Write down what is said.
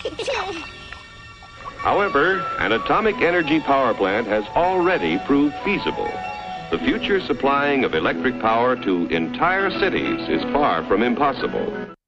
However, an atomic energy power plant has already proved feasible. The future supplying of electric power to entire cities is far from impossible.